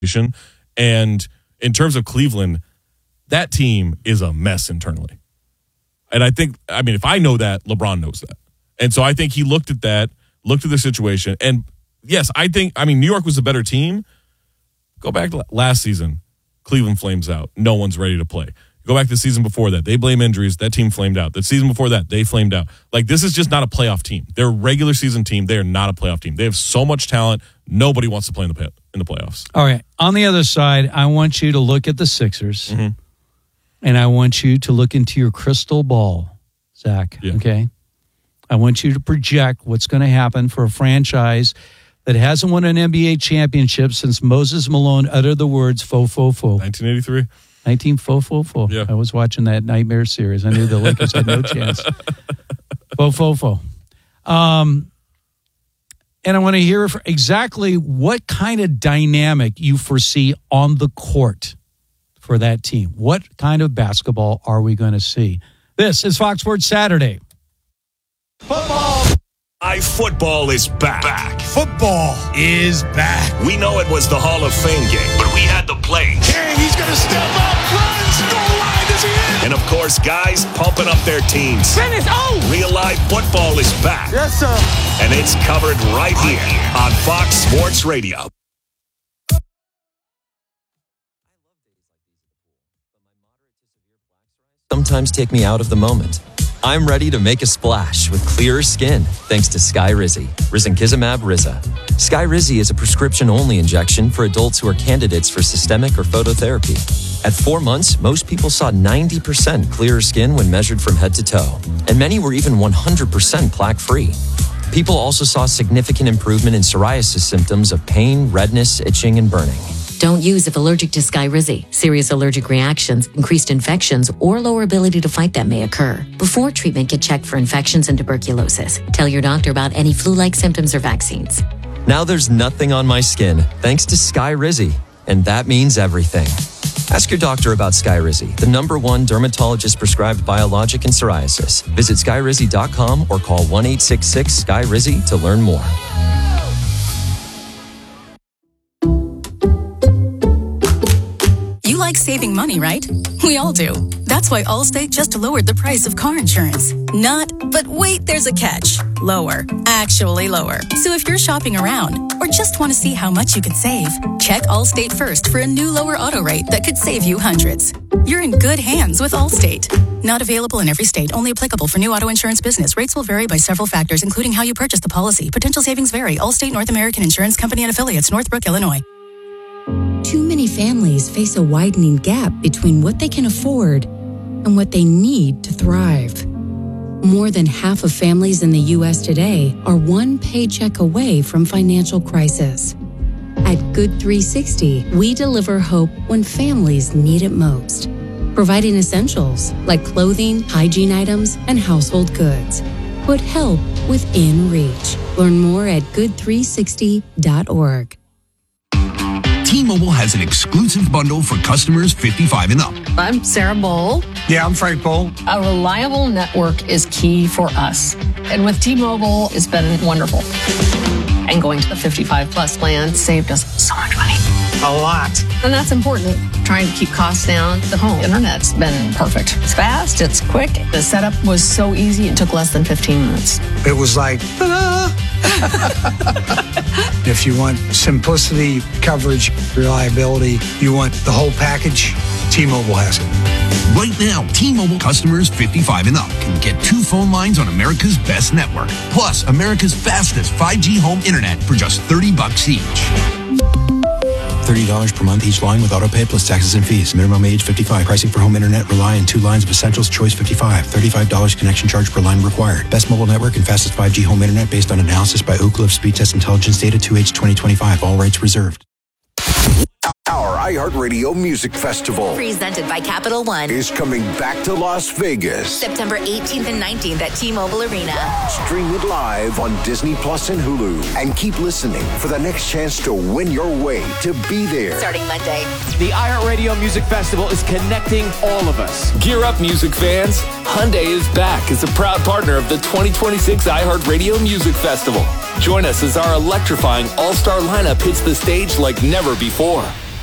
And in terms of Cleveland, that team is a mess internally. And if I know that, LeBron knows that. And so I think he looked at the situation. And yes, New York was a better team. Go back to last season, Cleveland flames out. No one's ready to play. Go back to the season before that. They blame injuries. That team flamed out. The season before that, they flamed out. This is just not a playoff team. They're a regular season team. They are not a playoff team. They have so much talent. Nobody wants to play in the playoffs. All right. On the other side, I want you to look at the Sixers, and I want you to look into your crystal ball, Zach, okay? I want you to project what's going to happen for a franchise that hasn't won an NBA championship since Moses Malone uttered the words, fo, fo, fo. 1983. 19-fo. Yeah. I was watching that Nightmare series. I knew the Lakers had no chance. Fo. And I want to hear exactly what kind of dynamic you foresee on the court for that team. What kind of basketball are we going to see? This is Fox Sports Saturday. Football is back. Football is back. We know it was the Hall of Fame game, but we had the plays. King, he's going to step up, runs, goal line, is he in? And of course, guys pumping up their teams. Finish, Real life football is back. Yes, sir. And it's covered right here on Fox Sports Radio. Sometimes take me out of the moment. I'm ready to make a splash with clearer skin thanks to Skyrizi, risankizumab Riza. Skyrizi is a prescription-only injection for adults who are candidates for systemic or phototherapy. At 4 months, most people saw 90% clearer skin when measured from head to toe, and many were even 100% plaque-free. People also saw significant improvement in psoriasis symptoms of pain, redness, itching, and burning. Don't use if allergic to Skyrizi. Serious allergic reactions, increased infections, or lower ability to fight them may occur. Before treatment, get checked for infections and tuberculosis. Tell your doctor about any flu-like symptoms or vaccines. Now there's nothing on my skin thanks to Skyrizi, and that means everything. Ask your doctor about Skyrizi, the #1 dermatologist-prescribed biologic in psoriasis. Visit Skyrizi.com or call 1-866-SKYRIZI to learn more. You like saving money, right? We all do. That's why Allstate just lowered the price of car insurance. Not, but wait, there's a catch. Lower. Actually lower. So if you're shopping around or just want to see how much you could save, check Allstate first for a new lower auto rate that could save you hundreds. You're in good hands with Allstate. Not available in every state. Only applicable for new auto insurance business. Rates will vary by several factors, including how you purchase the policy. Potential savings vary. Allstate North American Insurance Company and Affiliates, Northbrook, Illinois. Too many families face a widening gap between what they can afford and what they need to thrive. More than half of families in the U.S. today are one paycheck away from financial crisis. At Good 360, we deliver hope when families need it most, providing essentials like clothing, hygiene items, and household goods. Put help within reach. Learn more at good360.org. T-Mobile has an exclusive bundle for customers 55 and up. I'm Sarah Bowl. Yeah, I'm Frank Bowl. A reliable network is key for us. And with T-Mobile, it's been wonderful. And going to the 55 plus plan saved us so much money. A lot. And that's important. Trying to keep costs down. The home internet's been perfect. It's fast, it's quick. The setup was so easy, it took less than 15 minutes. It was like, ta-da! If you want simplicity, coverage, reliability, you want the whole package, T-Mobile has it. Right now, T-Mobile customers 55 and up can get 2 phone lines on America's best network, plus America's fastest 5G home internet for just $30 each. $30 per month each line with autopay plus taxes and fees. Minimum age 55. Pricing for home internet rely on 2 lines of essentials. Choice 55. $35 connection charge per line required. Best mobile network and fastest 5G home internet based on analysis by Ookla of Speed Test Intelligence data 2H 2025. All rights reserved. Our iHeartRadio Music Festival, presented by Capital One, is coming back to Las Vegas. September 18th and 19th at T-Mobile Arena. Stream it live on Disney Plus and Hulu. And keep listening for the next chance to win your way to be there. Starting Monday. The iHeartRadio Music Festival is connecting all of us. Gear up, music fans. Hyundai is back as a proud partner of the 2026 iHeartRadio Music Festival. Join us as our electrifying all-star lineup hits the stage like never before.